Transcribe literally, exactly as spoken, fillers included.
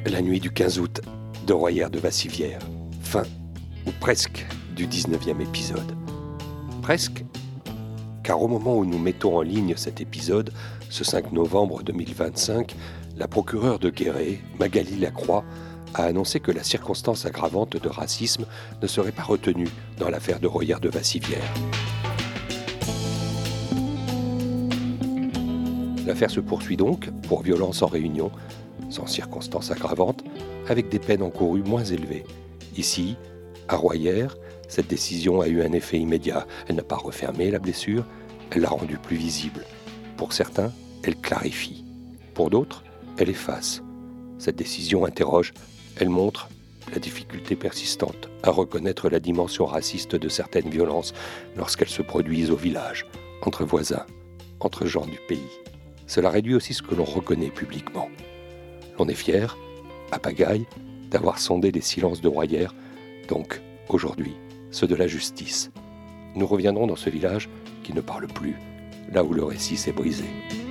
La nuit du quinze août de Royère de Vassivière. Fin, ou presque, du dix-neuvième épisode. Presque, car au moment où nous mettons en ligne cet épisode, ce cinq novembre deux mille vingt-cinq, la procureure de Guéret, Magali Lacroix, a annoncé que la circonstance aggravante de racisme ne serait pas retenue dans l'affaire de Royère de Vassivière. L'affaire se poursuit donc pour violence en réunion, sans circonstance aggravante, avec des peines encourues moins élevées. Ici, à Royère, cette décision a eu un effet immédiat. Elle n'a pas refermé la blessure, elle l'a rendue plus visible. Pour certains, elle clarifie. Pour d'autres, elle efface. Cette décision interroge, elle montre la difficulté persistante à reconnaître la dimension raciste de certaines violences lorsqu'elles se produisent au village, entre voisins, entre gens du pays. Cela réduit aussi ce que l'on reconnaît publiquement. L'on est fier, à pagaille, d'avoir sondé les silences de Royère, donc, aujourd'hui, ceux de la justice. Nous reviendrons dans ce village qui ne parle plus, là où le récit s'est brisé.